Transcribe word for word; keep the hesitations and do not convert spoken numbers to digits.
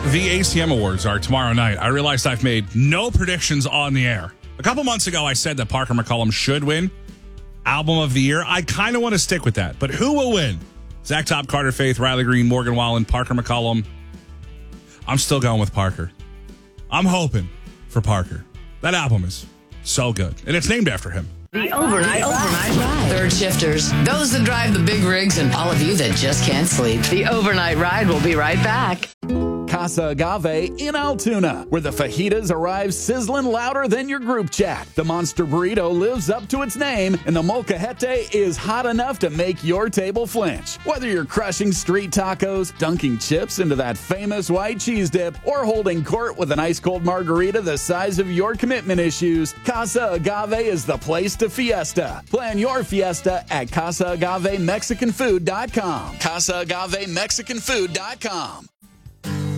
The A C M Awards are tomorrow night. I realized I've made no predictions on the air. A couple months ago, I said that Parker McCollum should win Album of the Year. I kind of want to stick with that. But who will win? Zach Top, Carter Faith, Riley Green, Morgan Wallen, Parker McCollum. I'm still going with Parker. I'm hoping for Parker. That album is so good. And it's named after him. The overnight, overnight ride. Third shifters, those that drive the big rigs, and all of you that just can't sleep. The overnight ride will be right back. Casa Agave in Altoona, where the fajitas arrive sizzling louder than your group chat. The Monster Burrito lives up to its name, and the Molcajete is hot enough to make your table flinch. Whether you're crushing street tacos, dunking chips into that famous white cheese dip, or holding court with an ice-cold margarita the size of your commitment issues, Casa Agave is the place to fiesta. Plan your fiesta at Casa Agave Mexican Food dot com. Casa Agave Mexican Food dot com.